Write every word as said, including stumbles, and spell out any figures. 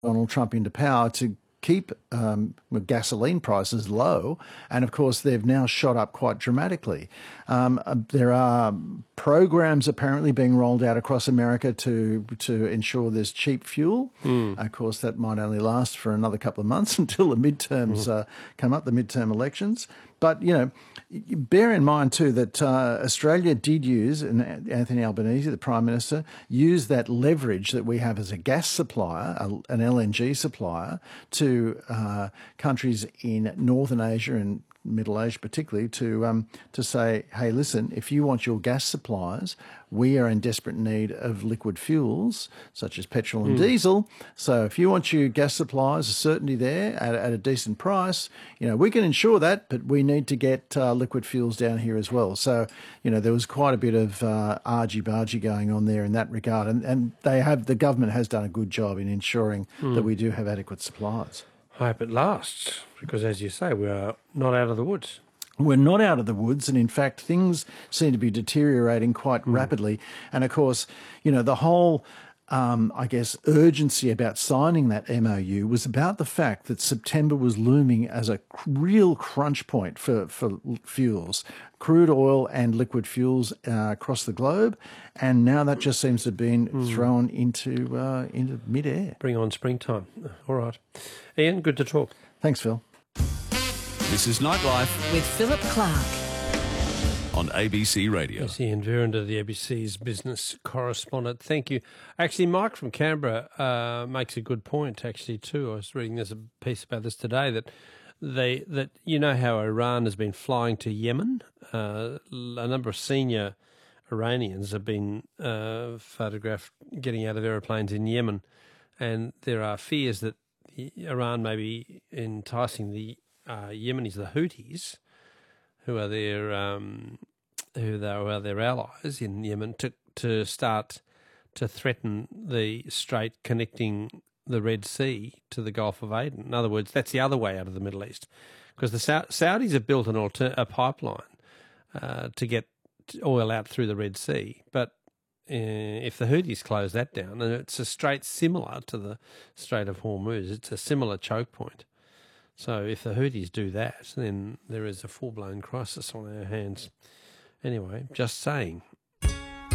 Donald Trump into power to keep um, gasoline prices low, and of course they've now shot up quite dramatically. Um, uh, there are programs apparently being rolled out across America to to ensure there's cheap fuel. Mm. Of course, that might only last for another couple of months until the midterms mm. uh, come up, the midterm elections. But, you know, bear in mind, too, that uh, Australia did use, and Anthony Albanese, the Prime Minister, used that leverage that we have as a gas supplier, a, an L N G supplier, to uh, countries in Northern Asia and Middle Asia particularly, to um, to say, hey, listen, if you want your gas supplies, we are in desperate need of liquid fuels, such as petrol and mm. diesel. So if you want your gas supplies, a certainty there at, at a decent price, you know, we can ensure that, but we need to get uh, liquid fuels down here as well. So, you know, there was quite a bit of uh, argy-bargy going on there in that regard. And, and they have, the government has done a good job in ensuring mm. that we do have adequate supplies. I hope it lasts, because as you say, we are not out of the woods. We're not out of the woods, and in fact, things seem to be deteriorating quite mm. rapidly. And of course, you know, the whole, um, I guess, urgency about signing that M O U was about the fact that September was looming as a real crunch point for, for fuels, crude oil and liquid fuels uh, across the globe. And now that just seems to have been mm. thrown into, uh, into midair. Bring on springtime. All right. Ian, good to talk. Thanks, Phil. This is Nightlife with Philip Clark on A B C Radio. Yes, Ian Verinder, the A B C's business correspondent. Thank you. Actually, Mike from Canberra uh, makes a good point, actually, too. I was reading there's a piece about this today that they that you know how Iran has been flying to Yemen. Uh, a number of senior Iranians have been uh, photographed getting out of aeroplanes in Yemen, and there are fears that Iran may be enticing the uh, Yemenis, the Houthis, who are their um, who they are their allies in Yemen, to to start to threaten the strait connecting the Red Sea to the Gulf of Aden. In other words, that's the other way out of the Middle East, because the Sa- Saudis have built an alter- a pipeline uh, to get oil out through the Red Sea, but uh, if the Houthis close that down, and it's a strait similar to the Strait of Hormuz, it's a similar choke point. So if the Houthis do that, then there is a full-blown crisis on our hands. Anyway, just saying.